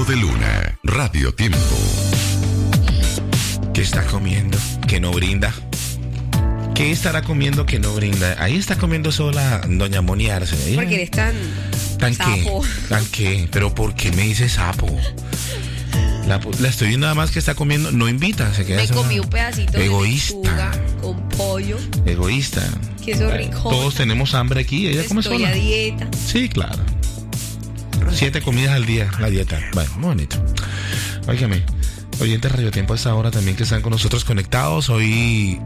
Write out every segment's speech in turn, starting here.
de Luna, Radio Tiempo. ¿Qué está comiendo que no brinda? ¿Qué estará comiendo que no brinda? Ahí está comiendo sola doña Moni Arce. Porque eres tan sapo. ¿Tan qué? ¿Pero por qué me dice sapo? La estoy viendo nada más que está comiendo. No invita, se queda Me sola. comí un pedacito Egoísta. de lechuga con pollo. Egoísta. Queso rico. Todos tenemos hambre aquí. Ella come Estoy sola. a dieta. Sí, claro. 7 comidas al día, la dieta. Bueno, muy bonito. Óigame, oyentes Radio Tiempo a esta hora también que están con nosotros conectados. Hoy,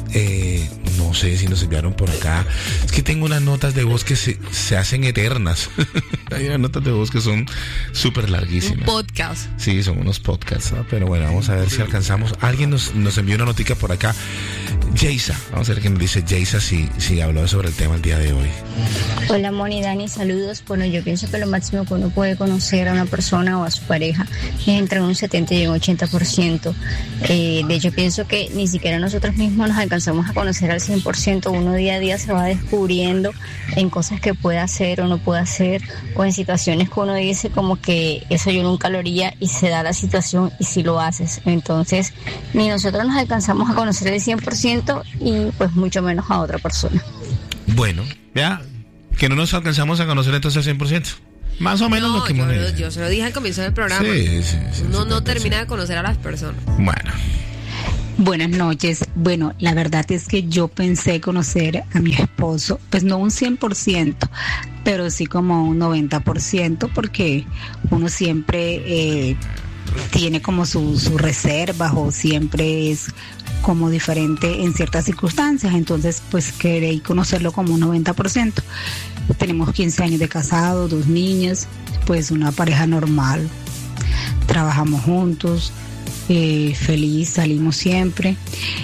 no sé si nos enviaron por acá. Es que tengo unas notas de voz que se hacen eternas. Hay unas notas de voz que son súper larguísimas. Un podcast. Sí, son unos podcasts, ¿no? Pero bueno, vamos a ver si alcanzamos. Alguien nos envió una notica por acá. Jaysa, vamos a ver qué nos dice Jaysa si habló sobre el tema el día de hoy. Hola Moni, Dani, saludos. Bueno, yo pienso que lo máximo que uno puede conocer a una persona o a su pareja es entre un 70 y un 80%. De hecho, pienso que ni siquiera nosotros mismos nos alcanzamos a conocer al 100%. Uno día a día se va descubriendo en cosas que puede hacer o no puede hacer, o en situaciones que uno dice como que eso yo nunca lo haría, y se da la situación y sí lo haces. Entonces, ni nosotros nos alcanzamos a conocer el 100% y pues mucho menos a otra persona. Bueno, ya, que no nos alcanzamos a conocer entonces al 100%. Más o menos lo que yo se lo dije al comienzo del programa. Sí, Uno no termina de conocer a las personas. Bueno. Buenas noches. Bueno, la verdad es que yo pensé conocer a mi esposo, pues no un 100%, pero sí como un 90%, porque uno siempre tiene como su reserva, o siempre es como diferente en ciertas circunstancias. Entonces pues queréis conocerlo como un 90%. Tenemos 15 años de casado, 2 niñas, pues una pareja normal, trabajamos juntos, feliz, salimos siempre.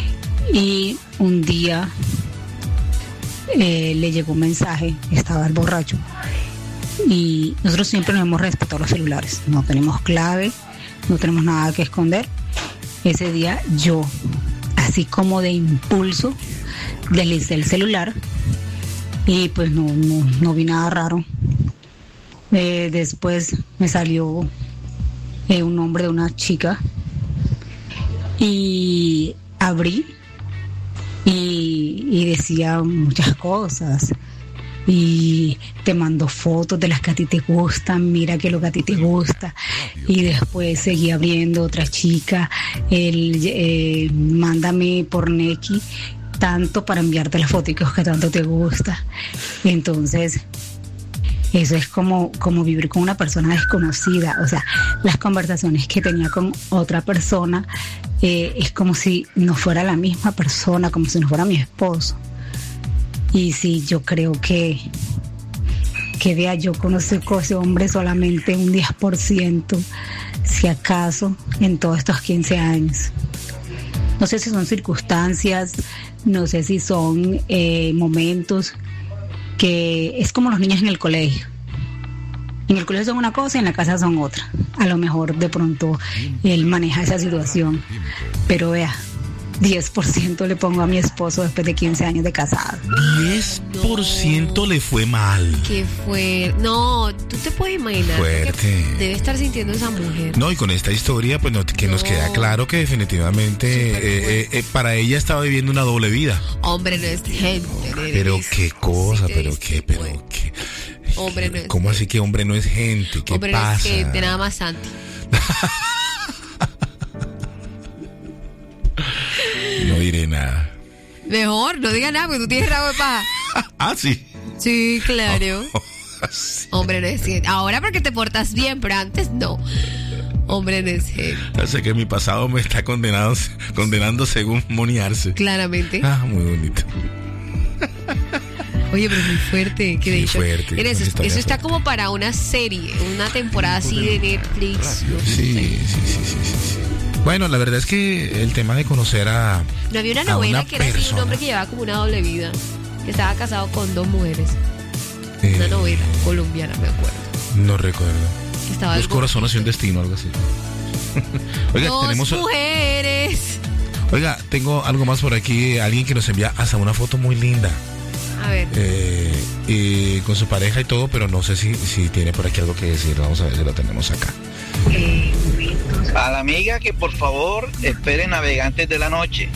Y un día le llegó un mensaje, estaba el borracho, y nosotros siempre nos hemos respetado los celulares, no tenemos clave, no tenemos nada que esconder. Ese día yo, así como de impulso, deslicé el celular y pues no vi nada raro. Después me salió un nombre de una chica y abrí y decía muchas cosas, y te mando fotos de las que a ti te gustan, mira que lo que a ti te gusta. Y después seguí abriendo otra chica, mándame por Neki tanto para enviarte las fotos que tanto te gusta. Entonces eso es como vivir con una persona desconocida. O sea, las conversaciones que tenía con otra persona es como si no fuera la misma persona, como si no fuera mi esposo. Y sí, yo creo que vea, yo conozco a ese hombre solamente un 10%, si acaso, en todos estos 15 años. No sé si son circunstancias, no sé si son momentos, que es como los niños en el colegio. En el colegio son una cosa y en la casa son otra. A lo mejor de pronto él maneja esa situación, pero vea, 10% le pongo a mi esposo después de 15 años de casado. 10% le fue mal. ¿Qué fue? No, tú te puedes imaginar. Fuerte. Debe estar sintiendo esa mujer. No, y con esta historia, pues nos queda claro que definitivamente para ella estaba viviendo una doble vida. Hombre no es gente. Pero qué cosa, pero qué. Hombre no es ¿Cómo gente. así que hombre no es gente? ¿Qué hombre pasa? No es gente, nada más Santi. No diré nada. Mejor, no diga nada, porque tú tienes rabo de paja. Ah, sí. Sí, claro. Sí. Hombre no es gente. Ahora porque te portas bien, pero antes no. Hombre no es gente. Sé que mi pasado me está condenando según Moni Arce. Claramente. Ah, muy bonito. Oye, pero es muy fuerte. ¿Qué de hecho? Fuerte. Mira, eso está como para una serie, una temporada así de Netflix. Sí. Bueno, la verdad es que el tema de conocer a no había una novela que era así, un persona. hombre que llevaba como una doble vida, que estaba casado con 2 mujeres. Una novela colombiana, me acuerdo. No recuerdo. Estaba 2 corazones y un destino, algo así. Oiga, 2 tenemos mujeres. Oiga, tengo algo más por aquí. Alguien que nos envía hasta una foto muy linda. A ver. Y con su pareja y todo, pero no sé si tiene por aquí algo que decir. Vamos a ver si lo tenemos acá. A la amiga que por favor espere Navegantes de la Noche.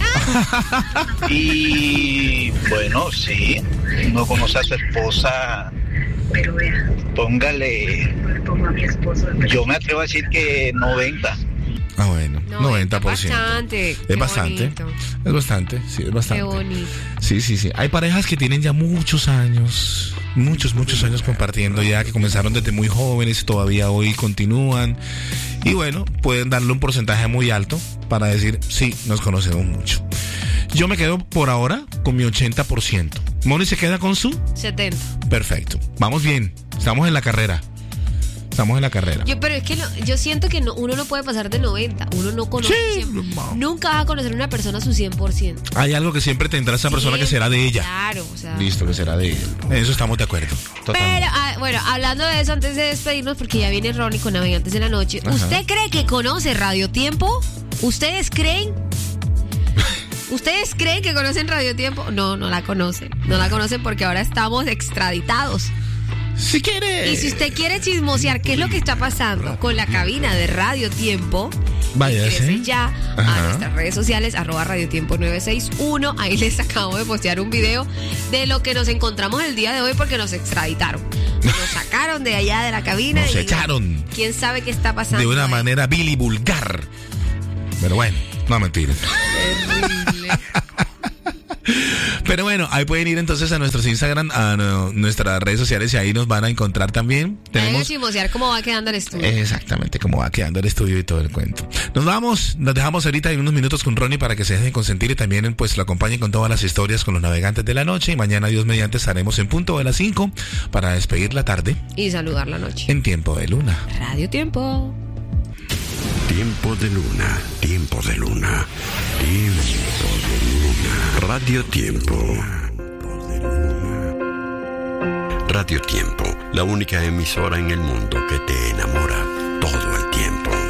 Y bueno, sí, no conoce a su esposa, Pero vea, póngale, pongo a mi esposo. yo me atrevo a decir que 90. Ah, bueno, No, 90%. bastante. Es Qué bastante. bonito. Es bastante, sí, es bastante. Qué bonito. Sí. Hay parejas que tienen ya muchos años, muchos años compartiendo ya, que comenzaron desde muy jóvenes y todavía hoy continúan. Y bueno, pueden darle un porcentaje muy alto para decir, sí, nos conocemos mucho. Yo me quedo por ahora con mi 80%. Moni se queda con su 70. perfecto. Vamos bien, estamos en la carrera. Pero es que yo siento que uno no puede pasar de 90. Uno no conoce. Sí, Nunca vas a conocer a una persona a su 100%. hay algo que siempre tendrá esa persona que será de ella. Claro, o sea. Listo, que será de ella. En eso estamos de acuerdo. Totalmente. Pero, bueno, hablando de eso, antes de despedirnos, porque ya viene Ronnie con Navegantes de la Noche. Ajá. ¿Usted cree que conoce Radio Tiempo? ¿Ustedes creen? ¿Ustedes creen que conocen Radio Tiempo? No la conocen. No la conocen porque ahora estamos extraditados. Si quiere. Y si usted quiere chismosear qué es lo que está pasando con la cabina de Radio Tiempo, Váyase. ingrese ya Ajá. a nuestras redes sociales, @radiotiempo961. Ahí les acabo de postear un video de lo que nos encontramos el día de hoy porque nos extraditaron. Nos sacaron de allá de la cabina. Nos y echaron. ¿Quién sabe qué está pasando? De una ahí? manera vil y vulgar. Pero bueno, no mentiras. Terrible. Pero bueno, ahí pueden ir entonces a nuestros Instagram, a nuestras redes sociales y ahí nos van a encontrar también. Vayan a chismosear cómo va quedando el estudio. Exactamente cómo va quedando el estudio y todo el cuento. Nos dejamos ahorita en unos minutos con Ronnie para que se dejen consentir y también pues lo acompañen con todas las historias con los Navegantes de la Noche. Y mañana, Dios mediante, estaremos en punto de las 5 para despedir la tarde Y saludar la noche. en Tiempo de Luna. Radio Tiempo. Tiempo de luna, tiempo de luna, tiempo de luna. Radio Tiempo. Radio Tiempo, la única emisora en el mundo que te enamora todo el tiempo.